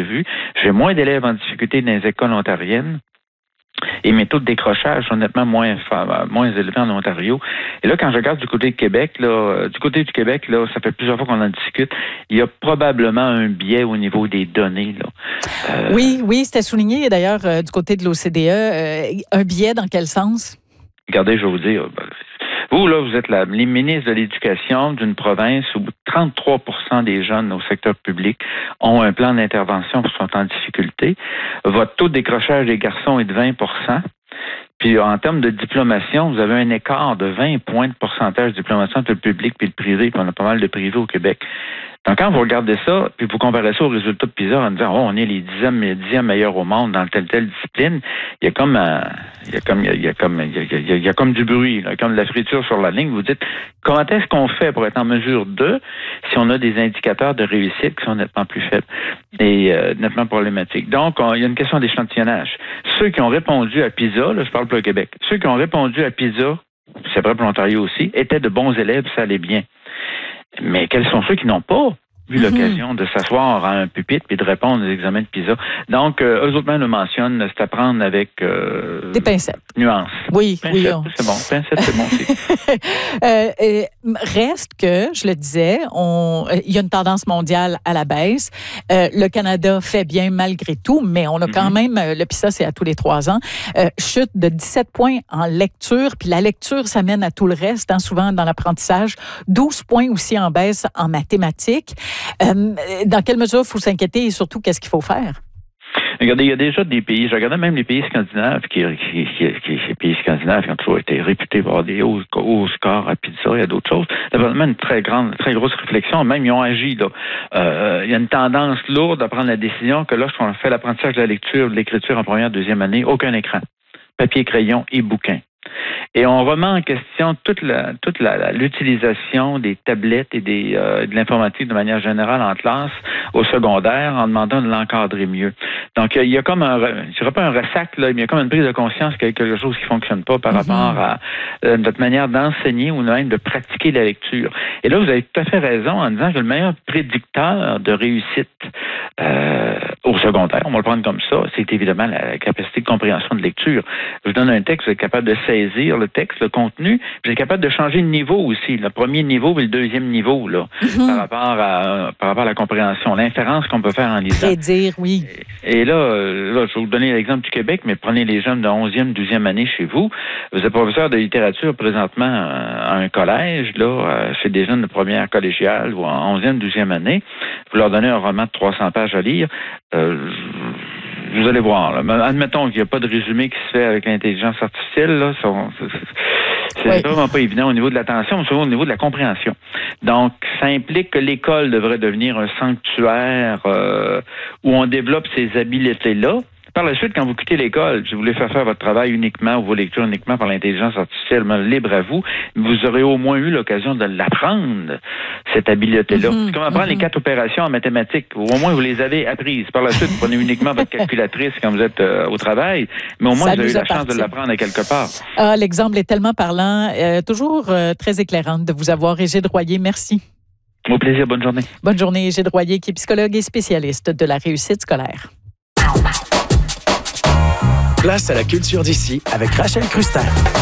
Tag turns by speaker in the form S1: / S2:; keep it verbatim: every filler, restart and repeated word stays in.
S1: prévu. J'ai moins d'élèves en difficulté dans les écoles ontariennes. Et mes taux de décrochage sont nettement moins, moins élevés en Ontario. Et là, quand je regarde du côté du Québec, là, du côté du Québec, là, ça fait plusieurs fois qu'on en discute. Il y a probablement un biais au niveau des données. Là.
S2: Euh... Oui, oui, c'était souligné d'ailleurs euh, du côté de l'O C D E. Euh, un biais dans quel sens?
S1: Regardez, je vais vous dire. Vous, là, vous êtes la, les ministres de l'Éducation d'une province où trente-trois pour cent des jeunes au secteur public ont un plan d'intervention qui sont en difficulté. Votre taux de décrochage des garçons est de vingt pour cent. Puis, en termes de diplomation, vous avez un écart de vingt points de pourcentage de diplomation entre le public et le privé, puis on a pas mal de privés au Québec. Donc, quand vous regardez ça, puis vous comparez ça aux résultats de PISA en disant, oh, on est les dixièmes, dixièmes meilleurs au monde dans telle telle discipline, il y a comme, euh, il y a comme, il y a comme, il y a, il y a, il y a comme du bruit, là, comme de la friture sur la ligne. Vous dites, comment est-ce qu'on fait pour être en mesure de, si on a des indicateurs de réussite qui sont nettement plus faibles et euh, nettement problématiques. Donc, on, il y a une question d'échantillonnage. Ceux qui ont répondu à PISA, là, je parle pour le Québec, ceux qui ont répondu à PISA, c'est vrai pour l'Ontario aussi, étaient de bons élèves, ça allait bien. Mais quels sont ceux qui n'ont pas eu l'occasion de s'asseoir à un pupitre et de répondre aux examens de PISA? Donc, euh, eux autres même le mentionnent, c'est à prendre avec... Euh,
S2: des pincettes.
S1: Nuance.
S2: Oui,
S1: pincettes,
S2: oui. On...
S1: c'est bon. Pincettes, c'est bon aussi.
S2: euh, et reste que, je le disais, on, il y a une tendance mondiale à la baisse. Euh, le Canada fait bien malgré tout, mais on a quand mm-hmm. même, le PISA, c'est à tous les trois ans, euh, chute de dix-sept points en lecture, puis la lecture, ça mène à tout le reste, hein, souvent dans l'apprentissage. douze points aussi en baisse en mathématiques. Euh, dans quelle mesure il faut s'inquiéter et surtout, qu'est-ce qu'il faut faire?
S1: Regardez, il y a déjà des pays, je regardais même les pays scandinaves, qui, qui, qui, qui les pays scandinaves qui ont toujours été réputés pour avoir des hauts, hauts scores à PISA, il y a d'autres choses. Il y a vraiment une très grande, très grosse réflexion, même ils ont agi, là. Euh, il y a une tendance lourde à prendre la décision que lorsqu'on fait l'apprentissage de la lecture, de l'écriture en première, deuxième année, aucun écran. Papier, crayon et bouquin. Et on remet en question toute la, toute la, la, l'utilisation des tablettes et des, euh, de l'informatique de manière générale en classe, au secondaire, en demandant de l'encadrer mieux. Donc, il y a comme un, je dirais pas un ressac, là, mais il y a comme une prise de conscience qu'il y a quelque chose qui fonctionne pas par mm-hmm. rapport à euh, notre manière d'enseigner ou même de pratiquer la lecture. Et là, vous avez tout à fait raison en disant que le meilleur prédicteur de réussite euh, au secondaire, on va le prendre comme ça, c'est évidemment la, la capacité de compréhension de lecture. Je vous donne un texte, vous êtes capable de saisir le texte, le contenu, puis vous êtes capable de changer de niveau aussi, le premier niveau et le deuxième niveau, là, mm-hmm. par rapport à par rapport à la compréhension, l'inférence qu'on peut faire en lisant.
S2: Prédire, oui.
S1: Et, et là, là, je vais vous donner l'exemple du Québec, mais prenez les jeunes de onzième, douzième année chez vous. Vous êtes professeur de littérature présentement à un collège, là, c'est des jeunes de première collégiale ou en onzième, douzième année. Vous leur donnez un roman de trois cents pages à lire. Euh, Vous allez voir. Là. Admettons qu'il n'y a pas de résumé qui se fait avec l'intelligence artificielle. Là. C'est oui. vraiment pas évident au niveau de l'attention, mais surtout au niveau de la compréhension. Donc, ça implique que l'école devrait devenir un sanctuaire euh, où on développe ces habiletés-là. Par la suite, quand vous quittez l'école, si vous voulez faire faire votre travail uniquement ou vos lectures uniquement par l'intelligence artificielle, libre à vous, vous aurez au moins eu l'occasion de l'apprendre, cette habileté-là. Mm-hmm, c'est comme apprendre mm-hmm. les quatre opérations en mathématiques. Ou au moins, vous les avez apprises. Par la suite, vous prenez uniquement votre calculatrice quand vous êtes euh, au travail, mais au moins, Ça vous avez eu la chance de l'apprendre à quelque part.
S2: Ah, l'exemple est tellement parlant. Euh, toujours euh, très éclairant de vous avoir, Égide Royer. Merci.
S1: Au plaisir. Bonne journée.
S2: Bonne journée, Égide Royer, qui est psychologue et spécialiste de la réussite scolaire.
S3: Place à la culture d'ici avec Rachel Cruster.